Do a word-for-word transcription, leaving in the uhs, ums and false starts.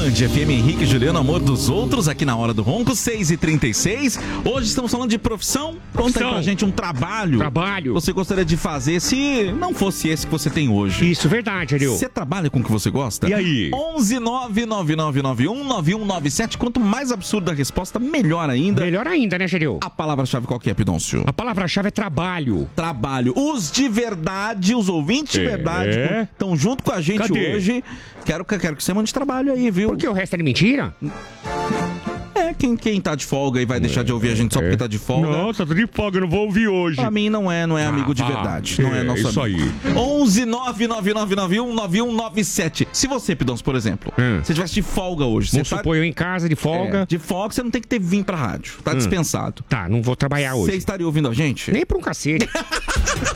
Band F M, Henrique e Juliano, amor dos outros, aqui na Hora do Ronco, seis e trinta e seis. Hoje estamos falando de profissão. Conta aí pra gente um trabalho. Trabalho. Você gostaria de fazer se não fosse esse que você tem hoje. Isso, verdade, Ariel. Você trabalha com o que você gosta? E aí? onze nove nove nove nove um nove um nove sete. Quanto mais absurda a resposta, melhor ainda. Melhor ainda, né, Ariel? A palavra-chave qual que é, Pidoncio? A palavra-chave é trabalho. Trabalho. Os de verdade, os ouvintes de É. verdade, estão junto com a gente Cadê? hoje. Quero, quero que você mande trabalho aí, viu? Porque o resto é de mentira? É, quem, quem tá de folga e vai deixar de ouvir a gente só porque tá de folga. Não, tá de folga, eu não vou ouvir hoje. Pra mim não é, não é amigo de Ah, verdade. Não é, é, nosso isso amigo. aí. onze nove nove nove nove um nove um nove sete. Se você, Pidons, por exemplo, Hum. você tivesse de folga hoje, Vamos você tá supor eu em casa de folga. é, de folga, você não tem que ter vir pra rádio. Tá dispensado. Tá, não vou trabalhar Você hoje. estaria ouvindo a gente? Nem pra um cacete.